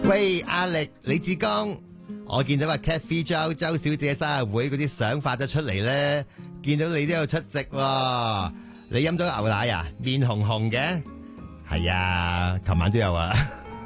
喂，阿力李志剛，我見到Cathy周小姐生日會嗰啲相發咗出嚟咧，見到你都有出席喎。你飲咗牛奶啊？面紅紅嘅。係啊，琴晚都有啊。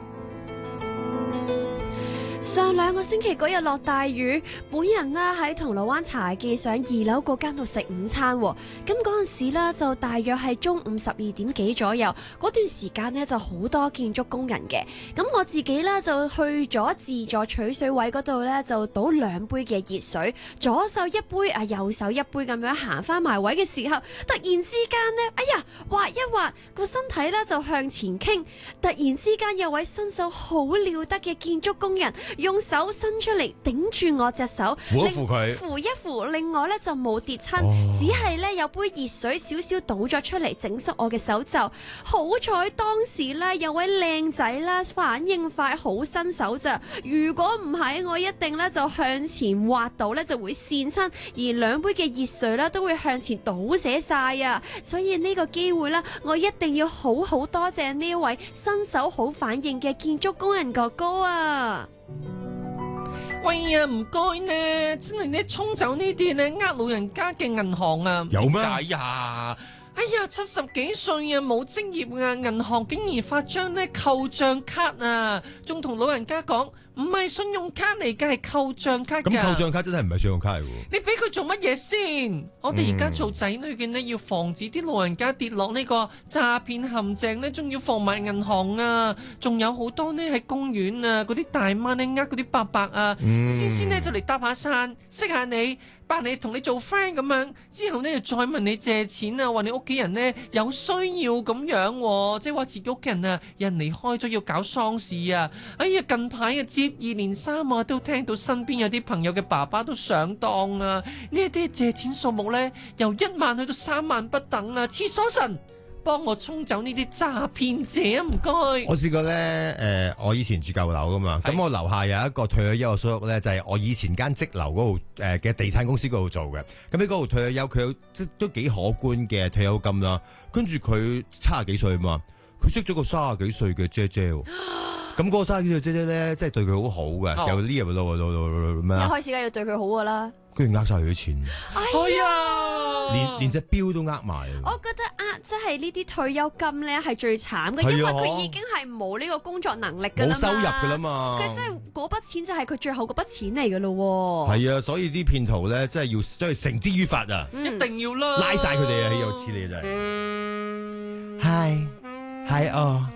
上2個星期嗰日落大雨，本人呢喺銅鑼灣茶記上2樓嗰間度食午餐喎。咁嗰陣時呢就大約係中午12點幾左右，嗰段時間呢就好多建築工人嘅。咁我自己呢就去咗自助取水位嗰度呢，就倒2杯嘅熱水，左手一杯右手一杯咁樣行翻埋位嘅時候，突然之間呢，哎呀，滑一滑個身體呢就向前傾，突然之間有位身手好了得嘅建築工人用手伸出嚟頂住我隻手， 扶一扶佢， 扶一扶，另外咧就冇跌親，只係咧有杯熱水少少倒咗出嚟，整濕我嘅手袖。好彩當時咧有位靚仔啦，反應快，好伸手咋。如果唔係，我一定咧就向前滑倒咧就會跣親，而2杯嘅熱水咧都會向前倒瀉晒啊！所以呢個機會咧，我一定要好好多謝呢位身手好反應嘅建築工人哥哥啊！ 喂呀，唔該呢，真係呢沖走呢啲呢老人家嘅銀行啊， 有咩？ 點解呀？哎呀，70幾歲啊，冇職業啊，銀行竟然發張呢扣賬卡啊，仲同老人家講唔係信用卡嚟嘅，係扣賬卡㗎。 咁扣賬卡真係唔係信用卡嚟喎？ 你俾佢做乜嘢先？我哋而家做仔女嘅呢，要防止啲老人家跌落呢個詐騙陷阱呢，仲要防埋銀行啊，仲有好多呢喺公園啊，嗰啲大媽呢嗰啲伯伯啊，先呢就嚟搭下訕，識下你。扮你同你做 friend 咁樣，之後呢就再問你借錢啊，話你屋企人呢有需要咁樣，即係話自己屋企人啊人離開咗要搞喪事啊！哎呀，近排啊接二連三啊，都聽到身邊有啲朋友嘅爸爸都上當啊！呢一啲借錢數目呢，由1萬去到3萬不等啊！廁所神！幫我沖走呢啲詐騙者啊！唔該。 我試過咧，我以前住舊樓噶嘛，咁我樓下有一個退咗休嘅叔叔咧，就係我以前間則樓嗰度嘅地產公司嗰度做嘅。咁喺嗰度退咗休，佢有即都幾可觀嘅退休金啦。跟住佢70幾歲嘛，佢識咗個30幾歲嘅姐姐喎。咁嗰個30幾歲姐姐咧，真係對佢好好嘅，又呢入到咩啊？ 一開始梗係要對佢好噶啦， 居然呃晒佢啲錢， 係啊， 連隻錶都呃埋。 我覺得即係呢啲退休金咧係最慘嘅，因為佢已經係冇呢個工作能力噶啦嘛， 冇收入噶啦嘛， 佢真係嗰筆錢就係佢最後嗰筆錢嚟噶咯。 係啊，所以啲騙徒咧真係要將佢繩之於法啊， 一定要啦， 拉晒佢哋啊，有似你真係。Hi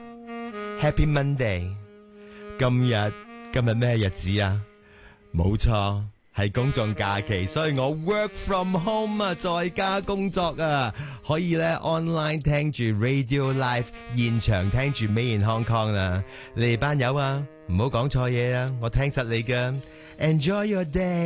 Happy Monday。今日咩日子啊？冇錯，係公眾假期，所以我 work from home 啊，在家工作啊，可以咧 online 聽住 Radio Live， 現場聽住 Made in Hong Kong 啊。你哋班友啊，唔好講錯嘢啊，我聽實你㗎。Enjoy your day。